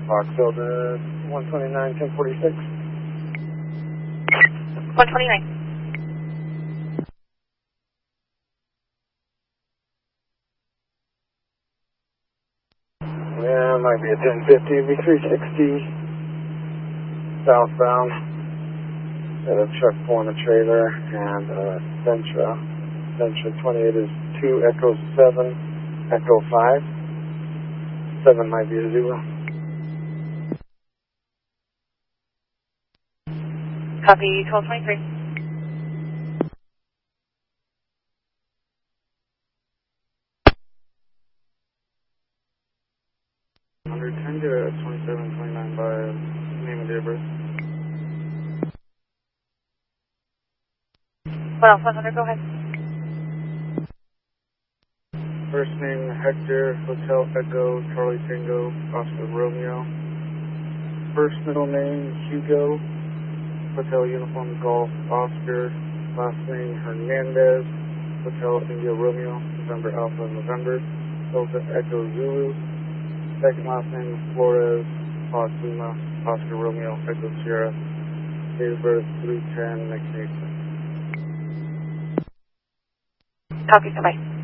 Fox Delta 129, 1046. 129. Yeah, it might be a 1050, V360 southbound. Got a truck pulling a trailer and Ventra. Ventra 28 is 2 Echo 7, Echo 5. 7 might be a Zulu. Copy 1223. Under 10 to 2729 by name and date of birth. What else? 100, go ahead. First name Hector, Hotel Echo, Charlie Tango, Oscar Romeo. First middle name Hugo, Hotel Uniform Golf Oscar. Last name Hernandez, Hotel India Romeo, November Alpha November, Delta Echo Zulu. Second last name Flores, Fox Lima, Oscar Romeo, Echo Sierra. Date of birth 3/10/1986. Copy, bye.